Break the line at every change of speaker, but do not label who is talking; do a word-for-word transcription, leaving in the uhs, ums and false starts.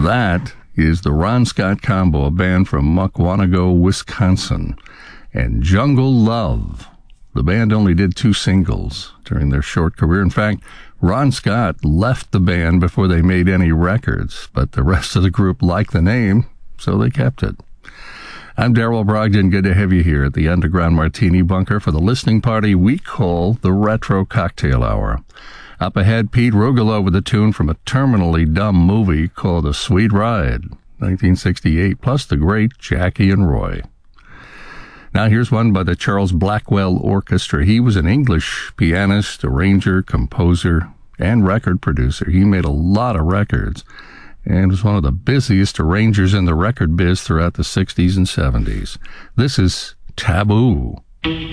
That is the Ron Scott Combo, a band from Mukwonago, Wisconsin. And Jungle Love. The band only did two singles during their short career. In fact, Ron Scott left the band before they made any records, but the rest of the group liked the name, so they kept it. I'm Darrell Brogdon. Good to have you here at the Underground Martini Bunker for the listening party we call the Retro Cocktail Hour. Up ahead, Pete Rugolo with a tune from a terminally dumb movie called A Sweet Ride, nineteen sixty-eight, plus the great Jackie and Roy. Now here's one by the Charles Blackwell Orchestra. He was an English pianist, arranger, composer, and record producer. He made a lot of records and was one of the busiest arrangers in the record biz throughout the sixties and seventies. This is Taboo.